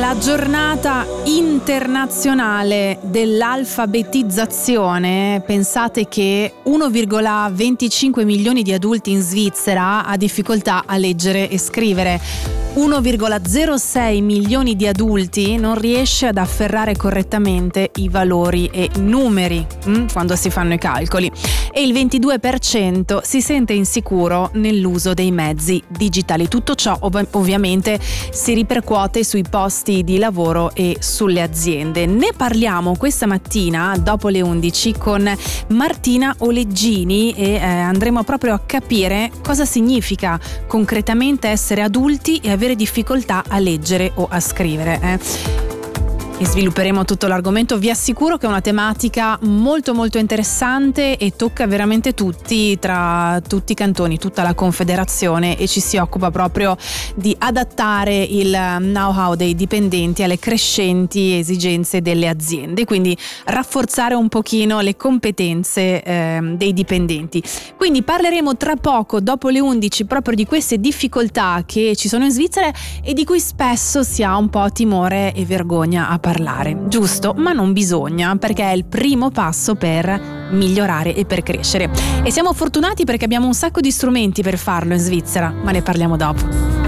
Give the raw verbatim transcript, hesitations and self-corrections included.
la giornata internazionale dell'alfabetizzazione. Pensate che uno virgola venticinque milioni di adulti in Svizzera ha difficoltà a leggere e scrivere. uno virgola zero sei milioni di adulti non riesce ad afferrare correttamente i valori e i numeri hm, quando si fanno i calcoli, e il ventidue per cento si sente insicuro nell'uso dei mezzi digitali. Tutto ciò ov- ovviamente si ripercuote sui posti di lavoro e sulle aziende. Ne parliamo questa mattina dopo le undici con Martina Oleggini e eh, andremo proprio a capire cosa significa concretamente essere adulti e avere difficoltà a leggere o a scrivere. Eh. E svilupperemo tutto l'argomento. Vi assicuro che è una tematica molto molto interessante e tocca veramente tutti, tra tutti i cantoni, tutta la Confederazione, e ci si occupa proprio di adattare il know-how dei dipendenti alle crescenti esigenze delle aziende, quindi rafforzare un pochino le competenze eh, dei dipendenti. Quindi parleremo tra poco, dopo le undici, proprio di queste difficoltà che ci sono in Svizzera e di cui spesso si ha un po' timore e vergogna a parlare, giusto? Ma non bisogna, perché è il primo passo per migliorare e per crescere. E siamo fortunati perché abbiamo un sacco di strumenti per farlo in Svizzera, ma ne parliamo dopo.